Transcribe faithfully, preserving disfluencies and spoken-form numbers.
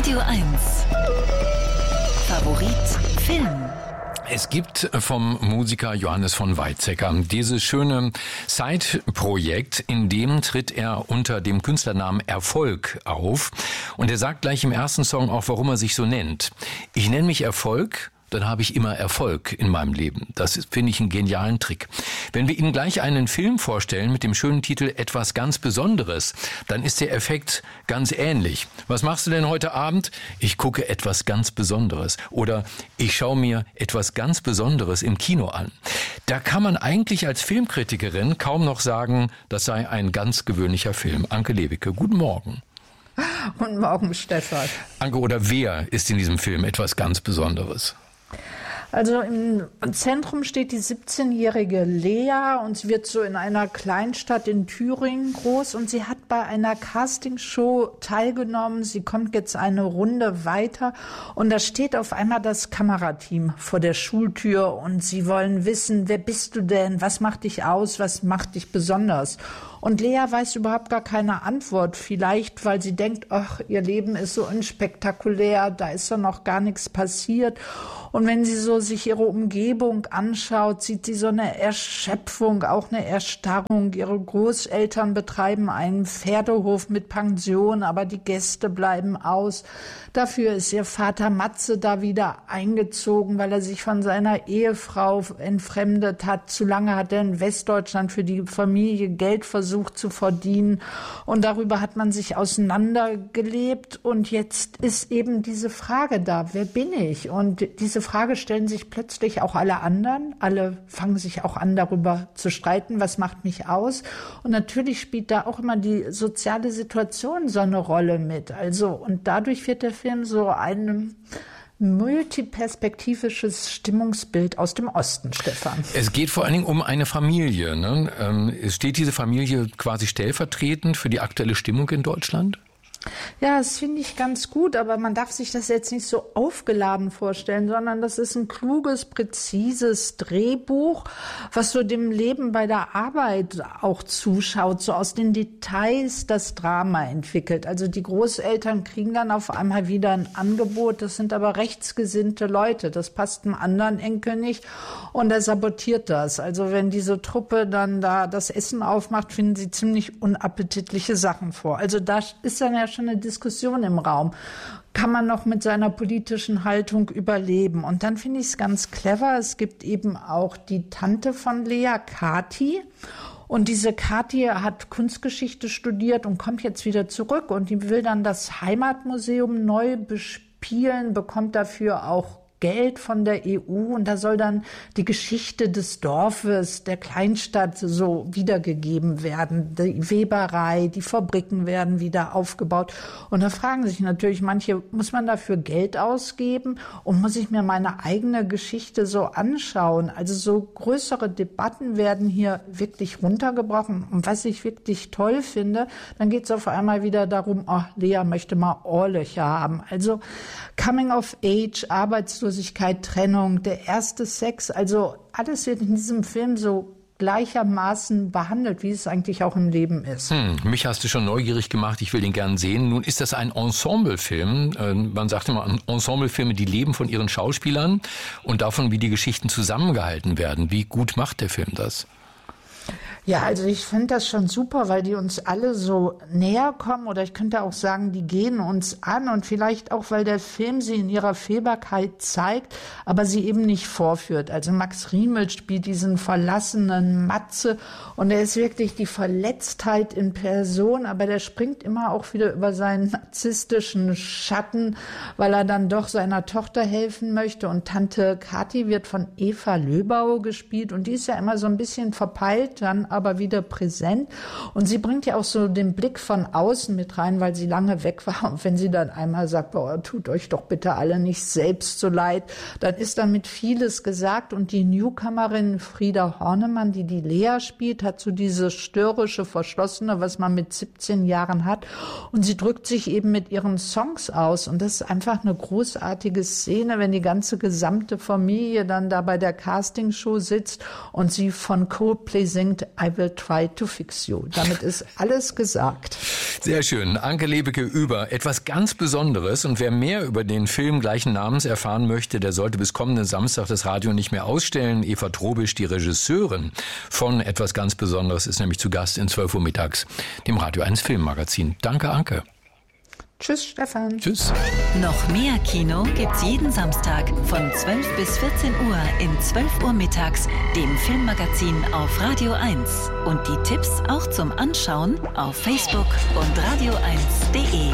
Radio eins. Favorit Film. Es gibt vom Musiker Johannes von Weizsäcker dieses schöne Side-Projekt, in dem tritt er unter dem Künstlernamen Erfolg auf. Und er sagt gleich im ersten Song auch, warum er sich so nennt. Ich nenne mich Erfolg, dann habe ich immer Erfolg in meinem Leben. Das ist, finde ich, einen genialen Trick. Wenn wir Ihnen gleich einen Film vorstellen mit dem schönen Titel Etwas ganz Besonderes, dann ist der Effekt ganz ähnlich. Was machst du denn heute Abend? Ich gucke etwas ganz Besonderes. Oder ich schaue mir etwas ganz Besonderes im Kino an. Da kann man eigentlich als Filmkritikerin kaum noch sagen, das sei ein ganz gewöhnlicher Film. Anke Lewicke, guten Morgen. Guten Morgen, Stefan. Anke, oder wer ist in diesem Film etwas ganz Besonderes? Also im Zentrum steht die siebzehnjährige Lea und sie wird so in einer Kleinstadt in Thüringen groß und sie hat bei einer Castingshow teilgenommen. Sie kommt jetzt eine Runde weiter und da steht auf einmal das Kamerateam vor der Schultür und sie wollen wissen, wer bist du denn? Was macht dich aus? Was macht dich besonders? Und Lea weiß überhaupt gar keine Antwort. Vielleicht, weil sie denkt, ach, ihr Leben ist so unspektakulär, da ist doch noch gar nichts passiert. Und wenn sie so sich ihre Umgebung anschaut, sieht sie so eine Erschöpfung, auch eine Erstarrung. Ihre Großeltern betreiben einen Pferdehof mit Pension, aber die Gäste bleiben aus. Dafür ist ihr Vater Matze da wieder eingezogen, weil er sich von seiner Ehefrau entfremdet hat. Zu lange hat er in Westdeutschland für die Familie Geld versucht zu verdienen. Und darüber hat man sich auseinandergelebt. Und jetzt ist eben diese Frage da, wer bin ich? Und diese Frage stellen sich plötzlich auch alle anderen. Alle fangen sich auch an, darüber zu streiten, was macht mich aus? Und natürlich spielt da auch immer die soziale Situation so eine Rolle mit. Also, und dadurch wird der Film so ein multiperspektivisches Stimmungsbild aus dem Osten, Stefan. Es geht vor allen Dingen um eine Familie, ne? Ähm, steht diese Familie quasi stellvertretend für die aktuelle Stimmung in Deutschland? Ja, das finde ich ganz gut, aber man darf sich das jetzt nicht so aufgeladen vorstellen, sondern das ist ein kluges, präzises Drehbuch, was so dem Leben bei der Arbeit auch zuschaut, so aus den Details das Drama entwickelt. Also die Großeltern kriegen dann auf einmal wieder ein Angebot, das sind aber rechtsgesinnte Leute, das passt dem anderen Enkel nicht und er sabotiert das. Also wenn diese Truppe dann da das Essen aufmacht, finden sie ziemlich unappetitliche Sachen vor. Also da ist dann ja schon eine Diskussion im Raum. Kann man noch mit seiner politischen Haltung überleben? Und dann finde ich es ganz clever. Es gibt eben auch die Tante von Lea, Kathi. Und diese Kathi hat Kunstgeschichte studiert und kommt jetzt wieder zurück. Und die will dann das Heimatmuseum neu bespielen, bekommt dafür auch Geld von der E U und da soll dann die Geschichte des Dorfes, der Kleinstadt so wiedergegeben werden. Die Weberei, die Fabriken werden wieder aufgebaut. Und da fragen sich natürlich manche, muss man dafür Geld ausgeben und muss ich mir meine eigene Geschichte so anschauen? Also so größere Debatten werden hier wirklich runtergebrochen. Und was ich wirklich toll finde, dann geht es auf einmal wieder darum, oh, Lea möchte mal Ohrlöcher haben. Also Coming of Age, Arbeitslosigkeit, Trennung, der erste Sex, also alles wird in diesem Film so gleichermaßen behandelt, wie es eigentlich auch im Leben ist. Hm, mich hast du schon neugierig gemacht, ich will den gern sehen. Nun ist das ein Ensemblefilm. Äh, man sagt immer, Ensemblefilme, die leben von ihren Schauspielern und davon, wie die Geschichten zusammengehalten werden. Wie gut macht der Film das? Ja, also ich finde das schon super, weil die uns alle so näher kommen oder ich könnte auch sagen, die gehen uns an und vielleicht auch, weil der Film sie in ihrer Fehlbarkeit zeigt, aber sie eben nicht vorführt. Also Max Riemel spielt diesen verlassenen Matze und er ist wirklich die Verletztheit in Person, aber der springt immer auch wieder über seinen narzisstischen Schatten, weil er dann doch seiner Tochter helfen möchte und Tante Kathi wird von Eva Löbau gespielt und die ist ja immer so ein bisschen verpeilt dann, aber wieder präsent. Und sie bringt ja auch so den Blick von außen mit rein, weil sie lange weg war. Und wenn sie dann einmal sagt, boah, tut euch doch bitte alle nicht selbst so leid, dann ist damit vieles gesagt. Und die Newcomerin Frieda Hornemann, die die Lea spielt, hat so dieses störrische, verschlossene, was man mit siebzehn Jahren hat. Und sie drückt sich eben mit ihren Songs aus. Und das ist einfach eine großartige Szene, wenn die ganze gesamte Familie dann da bei der Castingshow sitzt und sie von Coldplay singt I will try to fix you. Damit ist alles gesagt. Sehr schön. Anke Lebeke über etwas ganz Besonderes. Und wer mehr über den Film gleichen Namens erfahren möchte, der sollte bis kommenden Samstag das Radio nicht mehr ausstellen. Eva Trobisch, die Regisseurin von etwas ganz Besonderes, ist nämlich zu Gast in zwölf Uhr mittags, dem Radio eins Filmmagazin. Danke, Anke. Tschüss, Stefan. Tschüss. Noch mehr Kino gibt's jeden Samstag von zwölf bis vierzehn Uhr in zwölf Uhr mittags, dem Filmmagazin auf Radio eins. Und die Tipps auch zum Anschauen auf Facebook und radio eins punkt de.